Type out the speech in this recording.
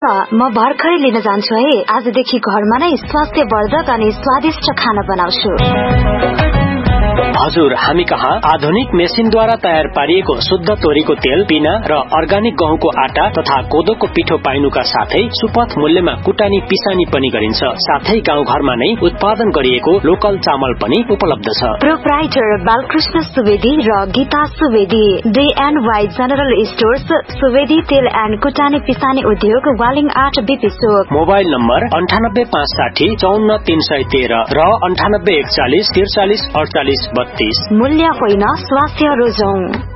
म भर्खरै लिन जान्छु है। आजदेखि घरमा नै स्वास्थ्य वर्धक अनि स्वादिष्ट खाना बनाउँछु। हजुर, हामी कहाँ आधुनिक मेसिनद्वारा तयार पारिएको शुद्ध तोरीको तेल, पिना र अर्गानिक गहुँको आटा तथा कोदोको पिठो पाइनुका साथै सुपथ मूल्यमा कुटानी पिसानी पनि गरिन्छ। साथै गाउँघरमा नै उत्पादन गरिएको लोकल चामल पनि उपलब्ध छ। प्रोप्राइटर बालकृष्ण सुवेदी र Gita Subedi, DNY general stores, Subedi तेल एन्ड कुटानी पिसानी उद्योग, वालिङ 8 BP चोक। मोबाइल नम्बर 9856 54313 र 9841 43 48 32। मूल्य होइन, स्वास्थ्य रोजौं।